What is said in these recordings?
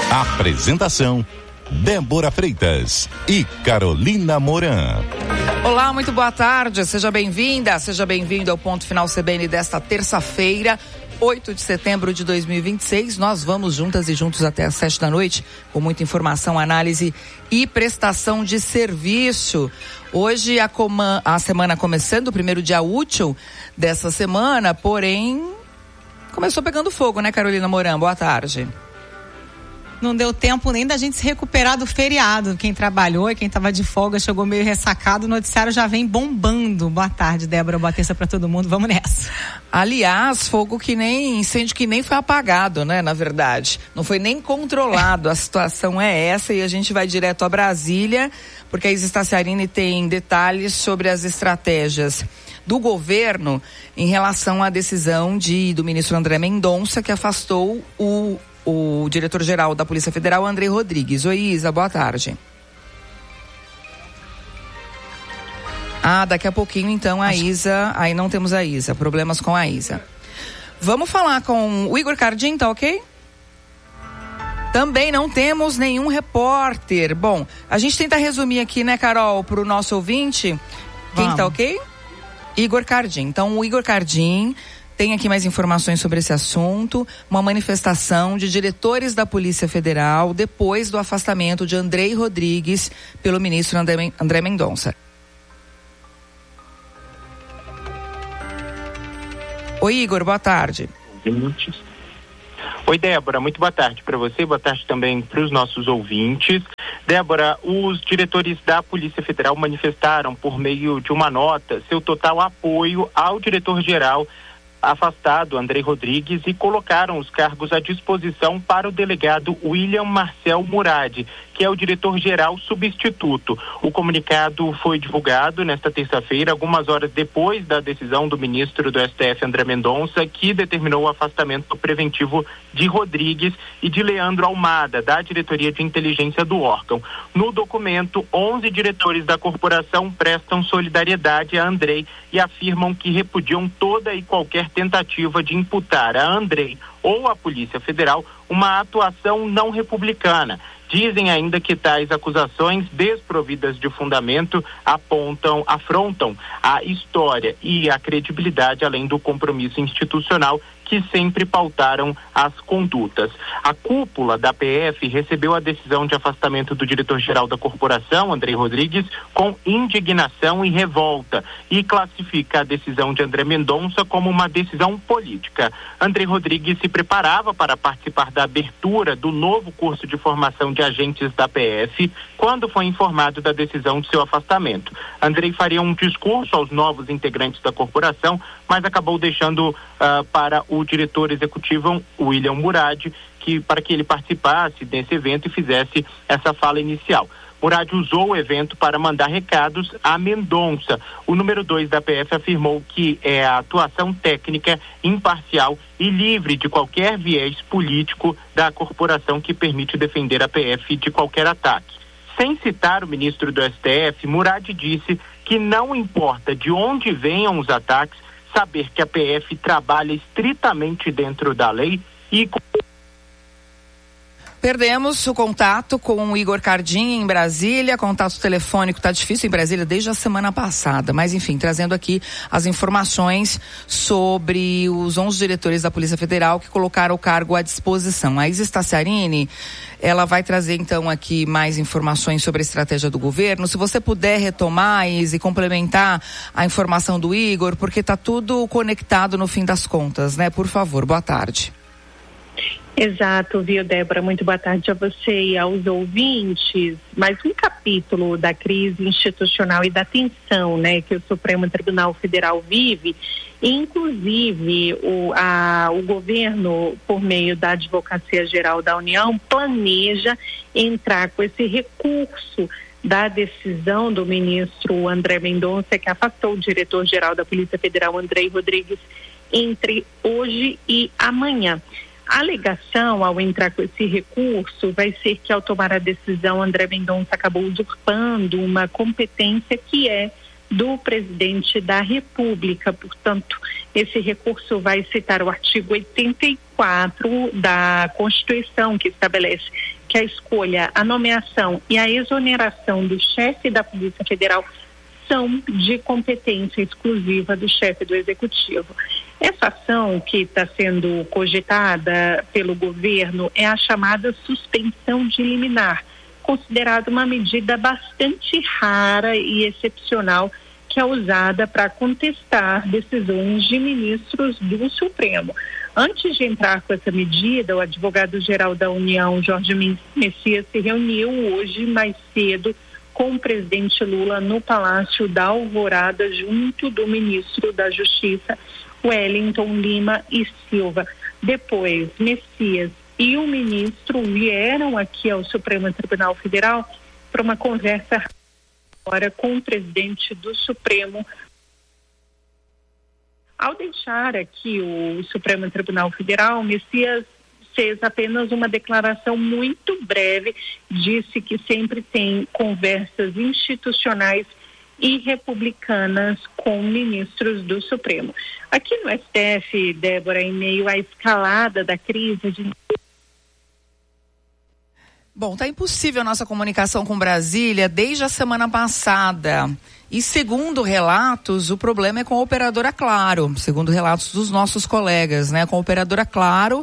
Apresentação: Débora Freitas e Carolina Moran. Olá, muito boa tarde, seja bem-vinda, seja bem-vindo ao Ponto Final CBN desta terça-feira, 8 de setembro de 2026. Nós vamos juntas e juntos até às 7 da noite, com muita informação, análise e prestação de serviço. Hoje a semana começando, o primeiro dia útil dessa semana, porém, começou pegando fogo, né, Carolina Moran? Boa tarde. Não deu tempo nem da gente se recuperar do feriado. Quem trabalhou e quem estava de folga chegou meio ressacado. O noticiário já vem bombando. Boa tarde, Débora. Boa terça para todo mundo. Vamos nessa. Aliás, incêndio que nem foi apagado, né? Na verdade, não foi nem controlado. A situação é essa e a gente vai direto a Brasília, porque a Isis Tassiarini tem detalhes sobre as estratégias do governo em relação à decisão do ministro André Mendonça, que afastou o diretor-geral da Polícia Federal, Andrei Rodrigues. Oi, Isa, boa tarde. Daqui a pouquinho, então, a Isa... Aí não temos a Isa, problemas com a Isa. Vamos falar com o Igor Cardim, tá ok? Também não temos nenhum repórter. Bom, a gente tenta resumir aqui, né, Carol, pro nosso ouvinte. Quem tá ok? Igor Cardim. Então, o Igor Cardim tem aqui mais informações sobre esse assunto. Uma manifestação de diretores da Polícia Federal depois do afastamento de Andrei Rodrigues pelo ministro André Mendonça. Oi, Igor, boa tarde. Oi, Débora, muito boa tarde para você, boa tarde também para os nossos ouvintes. Débora, os diretores da Polícia Federal manifestaram por meio de uma nota seu total apoio ao diretor-geral afastado, Andrei Rodrigues, e colocaram os cargos à disposição para o delegado William Marcel Murad, que é o diretor-geral substituto. O comunicado foi divulgado nesta terça-feira, algumas horas depois da decisão do ministro do STF, André Mendonça, que determinou o afastamento preventivo de Rodrigues e de Leandro Almada, da diretoria de inteligência do órgão. No documento, 11 diretores da corporação prestam solidariedade a Andrei e afirmam que repudiam toda e qualquer tentativa de imputar a Andrei ou à Polícia Federal uma atuação não republicana. Dizem ainda que tais acusações desprovidas de fundamento afrontam a história e a credibilidade, além do compromisso institucional que sempre pautaram as condutas. A cúpula da PF recebeu a decisão de afastamento do diretor-geral da corporação, Andrei Rodrigues, com indignação e revolta e classifica a decisão de André Mendonça como uma decisão política. Andrei Rodrigues se preparava para participar da abertura do novo curso de formação de agentes da PF quando foi informado da decisão de seu afastamento. Andrei faria um discurso aos novos integrantes da corporação, mas acabou deixando para o diretor executivo William Murad, para que ele participasse desse evento e fizesse essa fala inicial. Murad usou o evento para mandar recados a Mendonça. O número 2 da PF afirmou que é a atuação técnica, imparcial e livre de qualquer viés político da corporação que permite defender a PF de qualquer ataque. Sem citar o ministro do STF, Murad disse que não importa de onde venham os ataques, saber que a PF trabalha estritamente dentro da lei e... Perdemos o contato com o Igor Cardim em Brasília. Contato telefônico está difícil em Brasília desde a semana passada, mas enfim, trazendo aqui as informações sobre os 11 diretores da Polícia Federal que colocaram o cargo à disposição. A Isis Tassiarini, ela vai trazer então aqui mais informações sobre a estratégia do governo. Se você puder retomar, Isis, e complementar a informação do Igor, porque está tudo conectado no fim das contas, né? Por favor, boa tarde. Exato, viu, Débora? Muito boa tarde a você e aos ouvintes. Mais um capítulo da crise institucional e da tensão, né, que o Supremo Tribunal Federal vive. Inclusive, o governo, por meio da Advocacia Geral da União, planeja entrar com esse recurso da decisão do ministro André Mendonça, que afastou o diretor-geral da Polícia Federal, Andrei Rodrigues, entre hoje e amanhã. A alegação, ao entrar com esse recurso, vai ser que, ao tomar a decisão, André Mendonça acabou usurpando uma competência que é do presidente da República. Portanto, esse recurso vai citar o artigo 84 da Constituição, que estabelece que a escolha, a nomeação e a exoneração do chefe da Polícia Federal são de competência exclusiva do chefe do Executivo. Essa ação que está sendo cogitada pelo governo é a chamada suspensão de liminar, considerada uma medida bastante rara e excepcional que é usada para contestar decisões de ministros do Supremo. Antes de entrar com essa medida, o advogado-geral da União, Jorge Messias, se reuniu hoje mais cedo com o presidente Lula no Palácio da Alvorada, junto do ministro da Justiça, Wellington Lima e Silva. Depois, Messias e o ministro vieram aqui ao Supremo Tribunal Federal para uma conversa agora com o presidente do Supremo. Ao deixar aqui o Supremo Tribunal Federal, Messias fez apenas uma declaração muito breve, disse que sempre tem conversas institucionais e republicanas com ministros do Supremo. Aqui no STF, Débora, em meio à escalada da crise de... Bom, tá impossível a nossa comunicação com Brasília desde a semana passada. E segundo relatos, o problema é com a operadora Claro, segundo relatos dos nossos colegas, né? Com a operadora Claro,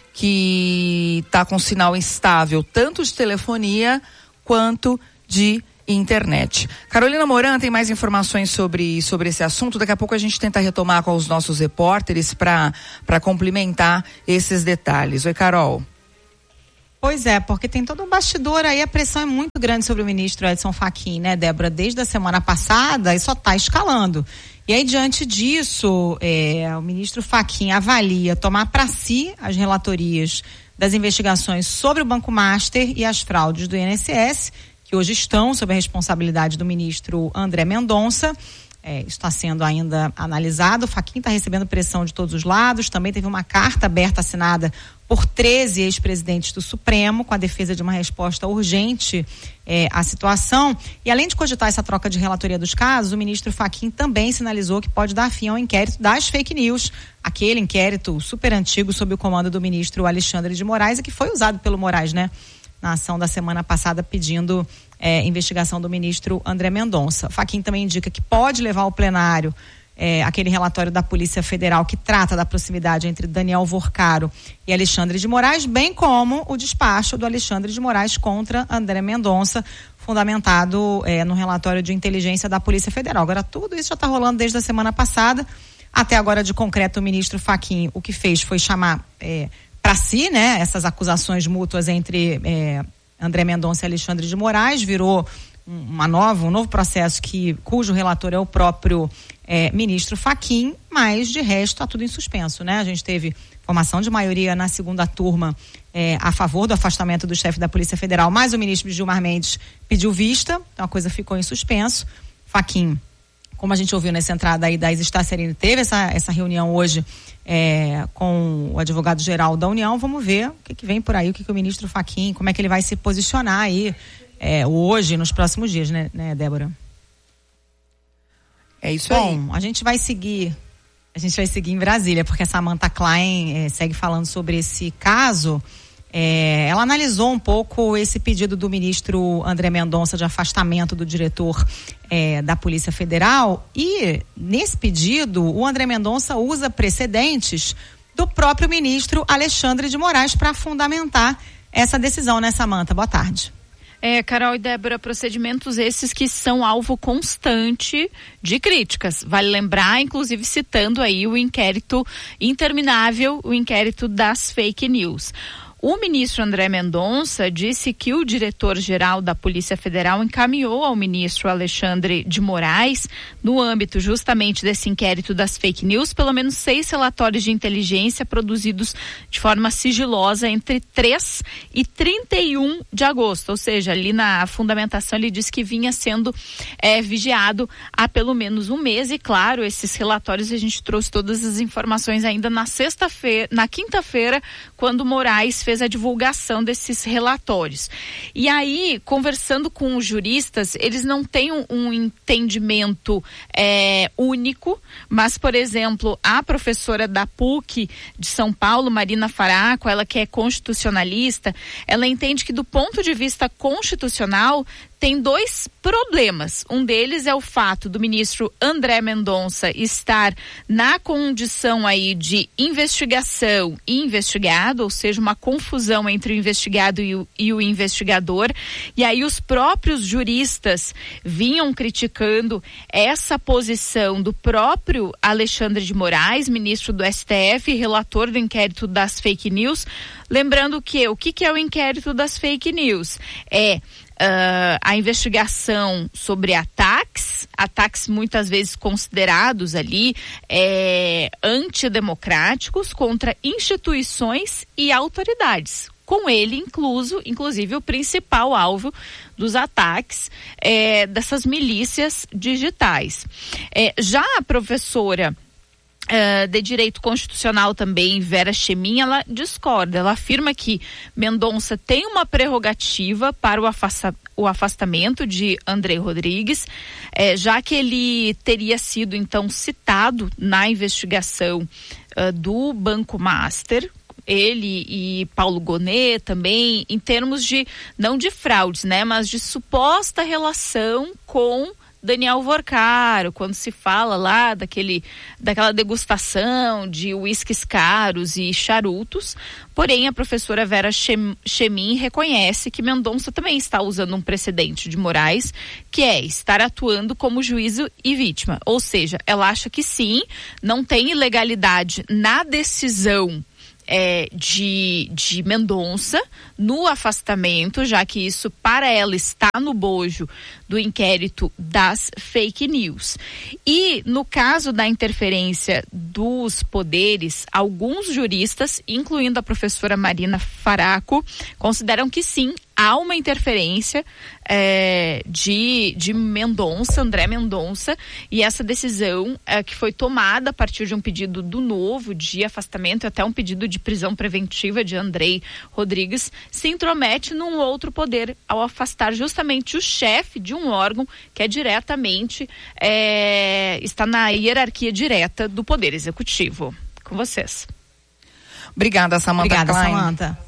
que está com sinal instável tanto de telefonia quanto de internet. Carolina Moran tem mais informações sobre esse assunto. Daqui a pouco a gente tenta retomar com os nossos repórteres para complementar esses detalhes. Oi, Carol. Pois é, porque tem todo um bastidor aí, a pressão é muito grande sobre o ministro Edson Fachin, né, Débora? Desde a semana passada e só está escalando. E aí, diante disso, o ministro Fachin avalia tomar para si as relatorias das investigações sobre o Banco Master e as fraudes do INSS, que hoje estão sob a responsabilidade do ministro André Mendonça. Está sendo ainda analisado. O Fachin está recebendo pressão de todos os lados. Também teve uma carta aberta assinada por 13 ex-presidentes do Supremo, com a defesa de uma resposta urgente à situação. E além de cogitar essa troca de relatoria dos casos, o ministro Fachin também sinalizou que pode dar fim ao inquérito das fake news, aquele inquérito super antigo sob o comando do ministro Alexandre de Moraes, e que foi usado pelo Moraes, né, na ação da semana passada, pedindo investigação do ministro André Mendonça. Fachin também indica que pode levar ao plenário aquele relatório da Polícia Federal que trata da proximidade entre Daniel Vorcaro e Alexandre de Moraes, bem como o despacho do Alexandre de Moraes contra André Mendonça, fundamentado no relatório de inteligência da Polícia Federal. Agora, tudo isso já está rolando desde a semana passada. Até agora, de concreto, o ministro Fachin o que fez foi chamar para si, né, essas acusações mútuas entre André Mendonça e Alexandre de Moraes, virou um novo processo cujo relator é o próprio ministro Fachin, mas de resto está tudo em suspenso, né? A gente teve formação de maioria na segunda turma a favor do afastamento do chefe da Polícia Federal, mas o ministro Gilmar Mendes pediu vista, então a coisa ficou em suspenso. Fachin, como a gente ouviu nessa entrada aí da Isis Tasserini, teve essa reunião hoje com o advogado-geral da União. Vamos ver o que vem por aí, o que o ministro Fachin, como é que ele vai se posicionar aí hoje, nos próximos dias, né, Débora? É isso aí. Bom, a gente vai seguir em Brasília, porque a Samantha Klein segue falando sobre esse caso. Ela analisou um pouco esse pedido do ministro André Mendonça de afastamento do diretor da Polícia Federal, e nesse pedido o André Mendonça usa precedentes do próprio ministro Alexandre de Moraes para fundamentar essa decisão, né, Samantha? Boa tarde. Carol e Débora, procedimentos esses que são alvo constante de críticas. Vale lembrar, inclusive citando aí o inquérito interminável, o inquérito das fake news. O ministro André Mendonça disse que o diretor-geral da Polícia Federal encaminhou ao ministro Alexandre de Moraes, no âmbito justamente desse inquérito das fake news, pelo menos 6 relatórios de inteligência produzidos de forma sigilosa entre 3 e 31 de agosto. Ou seja, ali na fundamentação ele disse que vinha sendo vigiado há pelo menos um mês. E claro, esses relatórios a gente trouxe todas as informações ainda na quinta-feira, quando Moraes fez fez a divulgação desses relatórios. E aí, conversando com os juristas, eles não têm um entendimento único, mas, por exemplo, a professora da PUC de São Paulo, Marina Faraco, ela que é constitucionalista, ela entende que do ponto de vista constitucional tem dois problemas. Um deles é o fato do ministro André Mendonça estar na condição aí de investigação e investigado, ou seja, uma confusão entre o investigado e o investigador. E aí os próprios juristas vinham criticando essa posição do próprio Alexandre de Moraes, ministro do STF, relator do inquérito das fake news. Lembrando que o que é o inquérito das fake news? A investigação sobre ataques muitas vezes considerados ali antidemocráticos contra instituições e autoridades. Com ele inclusive o principal alvo dos ataques dessas milícias digitais. Já a professora de Direito Constitucional também, Vera Chemin, ela discorda. Ela afirma que Mendonça tem uma prerrogativa para o afastamento de André Rodrigues, já que ele teria sido então citado na investigação do Banco Master, ele e Paulo Gonet também, em termos de, não de fraudes, né, mas de suposta relação com Daniel Vorcaro, quando se fala lá daquela degustação de uísques caros e charutos. Porém, a professora Vera Chemin reconhece que Mendonça também está usando um precedente de Moraes, que é estar atuando como juízo e vítima. Ou seja, ela acha que sim, não tem ilegalidade na decisão de Mendonça no afastamento, já que isso para ela está no bojo do inquérito das fake news. E no caso da interferência dos poderes, alguns juristas, incluindo a professora Marina Faraco, consideram que sim, há uma interferência de Mendonça, André Mendonça, e essa decisão que foi tomada a partir de um pedido do Novo de afastamento e até um pedido de prisão preventiva de André Rodrigues, se intromete num outro poder ao afastar justamente o chefe de um órgão que é diretamente está na hierarquia direta do Poder Executivo. Com vocês. Obrigada, Samantha. Obrigada, Klein. Samantha.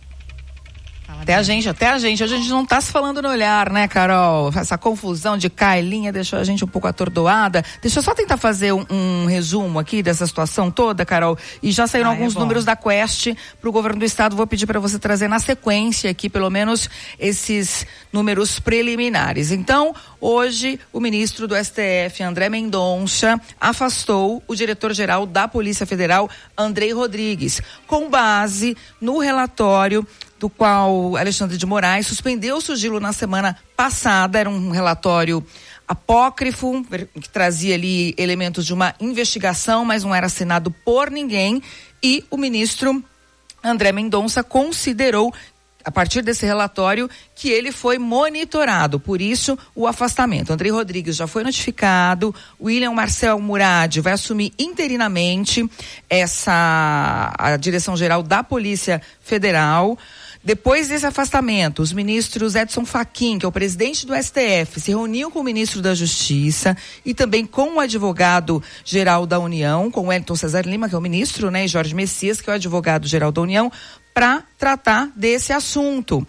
Até a gente não tá se falando no olhar, né, Carol? Essa confusão de Cailinha deixou a gente um pouco atordoada. Deixa eu só tentar fazer um resumo aqui dessa situação toda, Carol. E já saíram alguns números da Quest pro governo do estado. Vou pedir para você trazer na sequência aqui, pelo menos, esses números preliminares. Então, hoje, o ministro do STF, André Mendonça, afastou o diretor-geral da Polícia Federal, André Rodrigues, com base no relatório do qual Alexandre de Moraes suspendeu o sigilo na semana passada. Era um relatório apócrifo, que trazia ali elementos de uma investigação, mas não era assinado por ninguém. E o ministro André Mendonça considerou, a partir desse relatório, que ele foi monitorado, por isso o afastamento. André Rodrigues já foi notificado, William Marcel Murad vai assumir interinamente a direção-geral da Polícia Federal. Depois desse afastamento, os ministros Edson Fachin, que é o presidente do STF, se reuniu com o ministro da Justiça e também com o advogado-geral da União, com o Wellington Cesar Lima, que é o ministro, né, e Jorge Messias, que é o advogado-geral da União, para tratar desse assunto.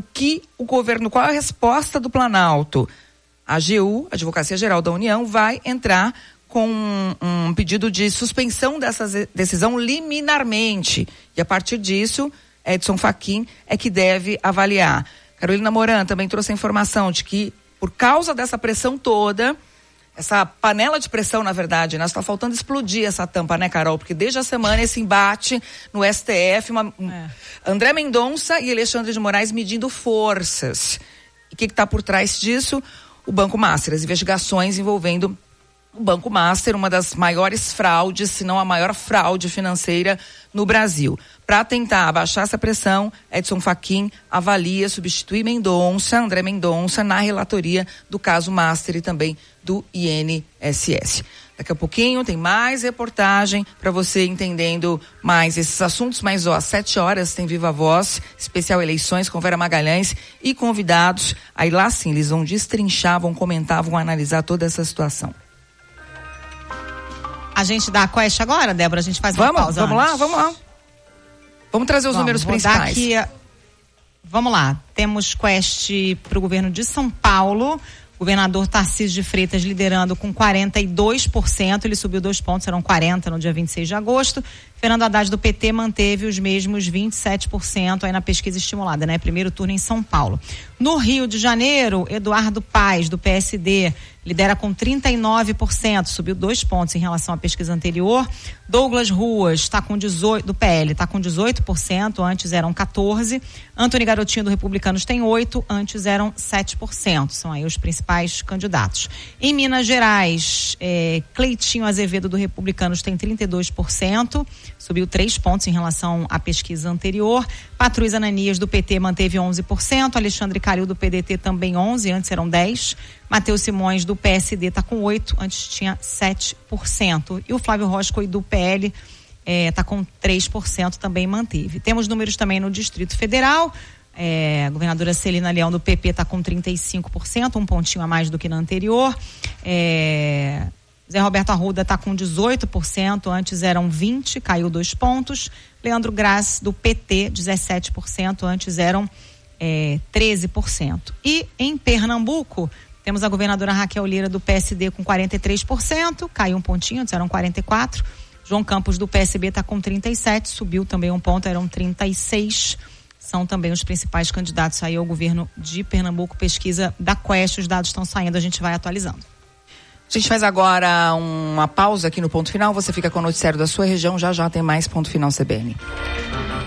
Qual é a resposta do Planalto? A AGU, Advocacia Geral da União, vai entrar com um pedido de suspensão dessa decisão liminarmente. E a partir disso, Edson Fachin é que deve avaliar. Carolina Moran também trouxe a informação de que, por causa dessa pressão toda, essa panela de pressão, na verdade, né? Está faltando explodir essa tampa, né, Carol? Porque desde a semana esse embate no STF, André Mendonça e Alexandre de Moraes medindo forças. E o que está por trás disso? O Banco Master, as investigações envolvendo o Banco Master, uma das maiores fraudes, se não a maior fraude financeira no Brasil. Para tentar abaixar essa pressão, Edson Fachin avalia substituir André Mendonça, na relatoria do caso Master e também do INSS. Daqui a pouquinho tem mais reportagem para você entendendo mais esses assuntos, mas às 7 horas tem Viva Voz, especial eleições com Vera Magalhães e convidados. Aí lá sim, eles vão destrinchar, vão comentar, vão analisar toda essa situação. A gente dá a quest agora, Débora? A gente faz uma pausa Vamos lá. Vamos trazer os números principais. Vamos lá. Temos quest para o governo de São Paulo. Governador Tarcísio de Freitas liderando com 42%, ele subiu 2 pontos, serão 40 no dia 26 de agosto. Fernando Haddad do PT manteve os mesmos 27% aí na pesquisa estimulada, né? Primeiro turno em São Paulo. No Rio de Janeiro, Eduardo Paes, do PSD, lidera com 39%, subiu 2 pontos em relação à pesquisa anterior. Douglas Ruas está com 18%, do PL, está com 18%, antes eram 14%. Antony Garotinho do Republicanos tem 8%, antes eram 7%. São aí os principais candidatos. Em Minas Gerais, Cleitinho Azevedo do Republicanos tem 32%, subiu 3 pontos em relação à pesquisa anterior. Patrus Ananias do PT manteve 11%, Alexandre Calil do PDT também 11%, antes eram 10%. Matheus Simões do PSD está com 8%, antes tinha 7%. E o Flávio Roscoe do PL está com 3%, também manteve. Temos números também no Distrito Federal. A governadora Celina Leão do PP está com 35%, um pontinho a mais do que na anterior. Zé Roberto Arruda está com 18%, antes eram 20%, caiu 2 pontos. Leandro Graz do PT, 17%, antes eram 13%. E em Pernambuco, temos a governadora Raquel Lira do PSD com 43%, caiu um pontinho, antes eram 44%. João Campos do PSB está com 37%, subiu também um ponto, eram 36%. São também os principais candidatos aí ao governo de Pernambuco. Pesquisa da Quest, os dados estão saindo, a gente vai atualizando. A gente faz agora uma pausa aqui no Ponto Final. Você fica com o noticiário da sua região. Já tem mais Ponto Final CBN.